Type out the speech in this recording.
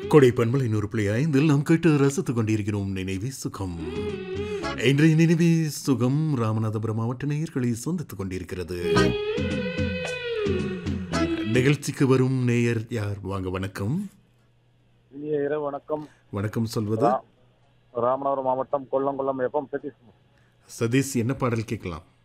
கொடை பண்பலை 100.5 நாம் கேட்டு ரசித்துக் கொண்டிருக்கிறோம் நினைவே சுகம். இன்றைய நினைவே சுகம் ராமநாதபுரம் மாவட்ட நேயர்களை சந்தித்துக் கொண்டிருக்கிறது. நிகழ்ச்சிக்கு வரும் நேயர் யார்? வாங்க, வணக்கம். இரவு வணக்கம். வணக்கம் சொல்வது ராமநாதபுரம் மாவட்டம் கொல்லங்குளம் எஃப்எம் சதீஷ். சதீஷ், என்ன பாடல் கேட்கலாம்?